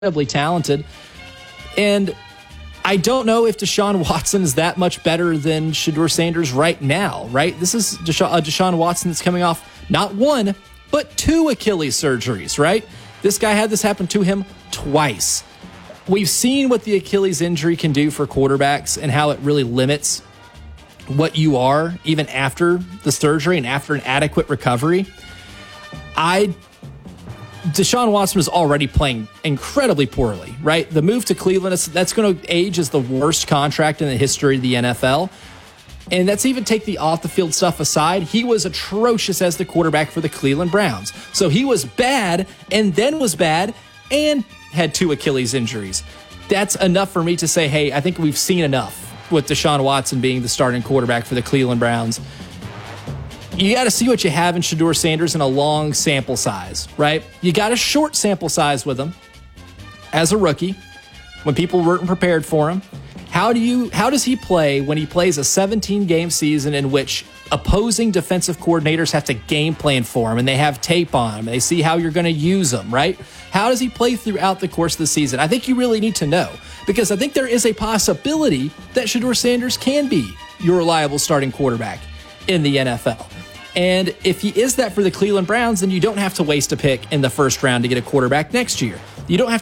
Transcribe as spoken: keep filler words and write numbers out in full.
incredibly talented. And I don't know if Deshaun Watson is that much better than Shedeur Sanders right now, right? This is Desha- uh, Deshaun Watson that's coming off not one, but two Achilles surgeries, right? This guy had this happen to him twice. We've seen what the Achilles injury can do for quarterbacks and how it really limits what you are even after the surgery and after an adequate recovery. I Deshaun Watson was already playing incredibly poorly, right? The move to Cleveland, that's going to age as the worst contract in the history of the N F L. And that's even take the off-the-field stuff aside. He was atrocious as the quarterback for the Cleveland Browns. So he was bad and then was bad and had two Achilles injuries. That's enough for me to say, hey, I think we've seen enough with Deshaun Watson being the starting quarterback for the Cleveland Browns. You got to see what you have in Shedeur Sanders in a long sample size, right? You got a short sample size with him as a rookie when people weren't prepared for him. How do you? How does he play when he plays a seventeen-game season in which opposing defensive coordinators have to game plan for him and they have tape on him and they see how you're going to use him, right? How does he play throughout the course of the season? I think you really need to know, because I think there is a possibility that Shedeur Sanders can be your reliable starting quarterback in the N F L. And if he is that for the Cleveland Browns, then you don't have to waste a pick in the first round to get a quarterback next year. You don't have